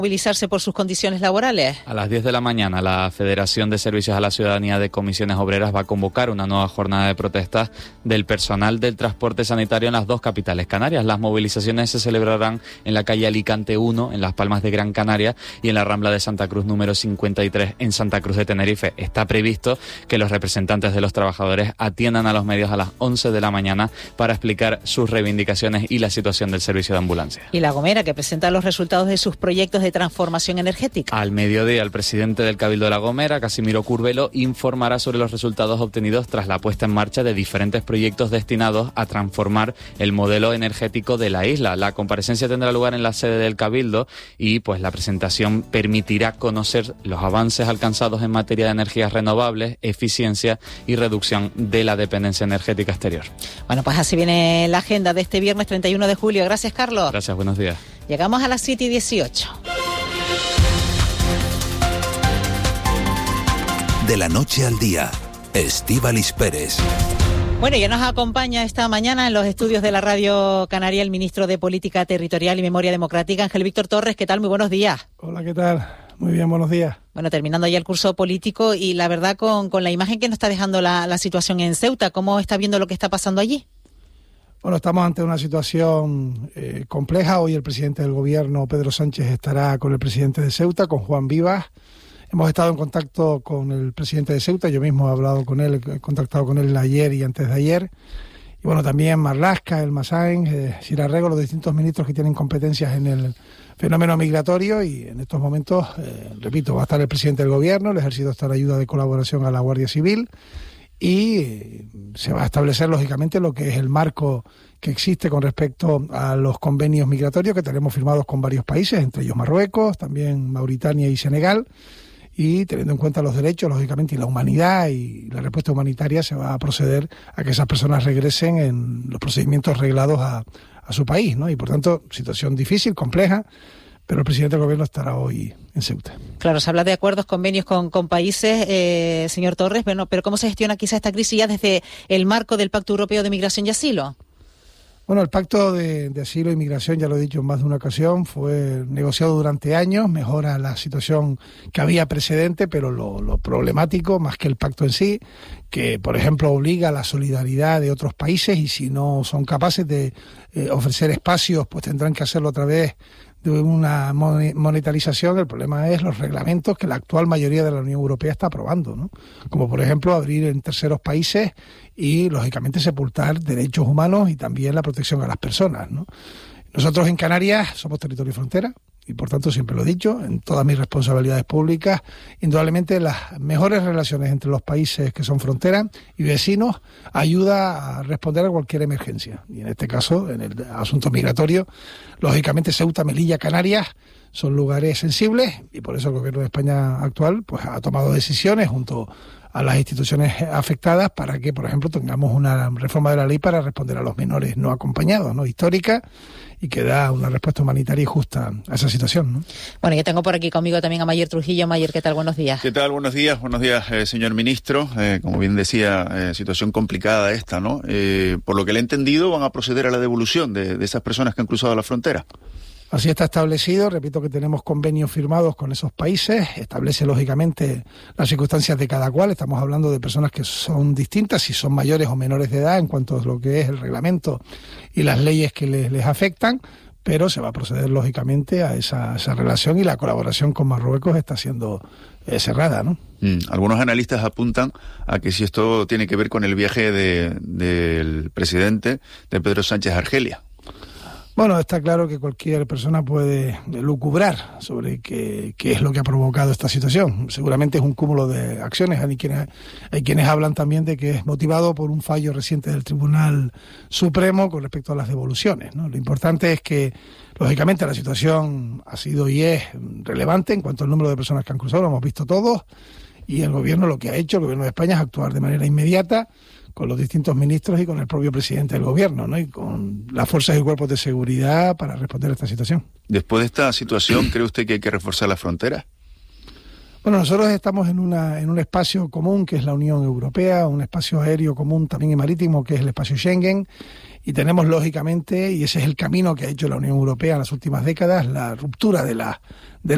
movilizarse por sus condiciones laborales. A las 10 de la mañana, la Federación de Servicios a la Ciudadanía de Comisiones Obreras va a convocar una nueva jornada de protestas del personal del transporte sanitario en las dos capitales canarias. Las movilizaciones se celebrarán en la calle Alicante 1, en Las Palmas de Gran Canaria, y en la Rambla de Santa Cruz número 53, en Santa Cruz de Tenerife. Está previsto que los representantes de los trabajadores atiendan a los medios a las 11 de la mañana para explicar sus reivindicaciones y la situación del servicio de ambulancia. Y La Gomera, que presenta los resultados de sus proyectos de transformación energética. Al mediodía, el presidente del Cabildo de La Gomera, Casimiro Curvelo, informará sobre los resultados obtenidos tras la puesta en marcha de diferentes proyectos destinados a transformar el modelo energético de la isla. La comparecencia tendrá lugar en la sede del Cabildo y pues la presentación permitirá conocer los avances alcanzados en materia de energías renovables, eficiencia y reducción de la dependencia energética exterior. Bueno, pues así viene la agenda de este viernes 31 de julio. Gracias, Carlos. Gracias, buenos días. Llegamos a las 7:18. De la noche al día, Estíbaliz Pérez. Bueno, ya nos acompaña esta mañana en los estudios de la Radio Canaria el ministro de Política Territorial y Memoria Democrática, Ángel Víctor Torres. ¿Qué tal? Muy buenos días. Hola, ¿qué tal? Muy bien, buenos días. Bueno, terminando ya el curso político y la verdad con la imagen que nos está dejando la situación en Ceuta, ¿cómo está viendo lo que está pasando allí? Bueno, estamos ante una situación compleja. Hoy el presidente del gobierno, Pedro Sánchez, estará con el presidente de Ceuta, con Juan Vivas. Hemos estado en contacto con el presidente de Ceuta, yo mismo he hablado con él, he contactado con él ayer y antes de ayer. Y bueno, también Marlaska, El Masáin, Sirarrego, los distintos ministros que tienen competencias en el fenómeno migratorio. Y en estos momentos, repito, va a estar el presidente del gobierno, el ejército está en ayuda de colaboración a la Guardia Civil. Y se va a establecer, lógicamente, lo que es el marco que existe con respecto a los convenios migratorios que tenemos firmados con varios países, entre ellos Marruecos, también Mauritania y Senegal. Y teniendo en cuenta los derechos, lógicamente, y la humanidad y la respuesta humanitaria, se va a proceder a que esas personas regresen en los procedimientos reglados a su país, ¿no? Y por tanto, situación difícil, compleja, pero el presidente del gobierno estará hoy en Ceuta. Claro, se habla de acuerdos, convenios con países, señor Torres, pero ¿cómo se gestiona quizá esta crisis ya desde el marco del Pacto Europeo de Migración y Asilo? Bueno, el Pacto de Asilo y Migración, ya lo he dicho en más de una ocasión, fue negociado durante años, mejora la situación que había precedente, pero lo problemático, más que el pacto en sí, que por ejemplo obliga a la solidaridad de otros países y si no son capaces de ofrecer espacios, pues tendrán que hacerlo a través de una monetarización. El problema es los reglamentos que la actual mayoría de la Unión Europea está aprobando, ¿no? Como por ejemplo abrir en terceros países y lógicamente sepultar derechos humanos y también la protección a las personas, ¿no? Nosotros en Canarias somos territorio y frontera y por tanto siempre lo he dicho, en todas mis responsabilidades públicas, indudablemente las mejores relaciones entre los países que son frontera y vecinos ayuda a responder a cualquier emergencia. Y en este caso, en el asunto migratorio, lógicamente Ceuta, Melilla, Canarias son lugares sensibles y por eso el gobierno de España actual pues ha tomado decisiones junto a las instituciones afectadas para que, por ejemplo, tengamos una reforma de la ley para responder a los menores no acompañados, ¿no? Histórica y que da una respuesta humanitaria y justa a esa situación, ¿no? Bueno, yo tengo por aquí conmigo también a Mayer Trujillo. Mayer, ¿qué tal? Buenos días. ¿Qué tal? Buenos días, señor ministro. Como bien decía, situación complicada esta, ¿no? Por lo que le he entendido, van a proceder a la devolución de esas personas que han cruzado la frontera. Así está establecido, repito que tenemos convenios firmados con esos países, establece lógicamente las circunstancias de cada cual, estamos hablando de personas que son distintas, si son mayores o menores de edad en cuanto a lo que es el reglamento y las leyes que les afectan, pero se va a proceder lógicamente a esa relación y la colaboración con Marruecos está siendo cerrada, ¿no? Algunos analistas apuntan a que si esto tiene que ver con el viaje del presidente de Pedro Sánchez a Argelia. Bueno, está claro que cualquier persona puede lucubrar sobre qué es lo que ha provocado esta situación. Seguramente es un cúmulo de acciones. Hay quienes hablan también de que es motivado por un fallo reciente del Tribunal Supremo con respecto a las devoluciones, ¿no? Lo importante es que, lógicamente, la situación ha sido y es relevante en cuanto al número de personas que han cruzado, lo hemos visto todos, y el gobierno lo que ha hecho, el gobierno de España, es actuar de manera inmediata con los distintos ministros y con el propio presidente del gobierno, ¿no? Y con las fuerzas y cuerpos de seguridad para responder a esta situación. Después de esta situación, ¿cree usted que hay que reforzar la frontera? Bueno, nosotros estamos en un espacio común que es la Unión Europea, un espacio aéreo común también y marítimo que es el espacio Schengen, y tenemos lógicamente, y ese es el camino que ha hecho la Unión Europea en las últimas décadas, la ruptura de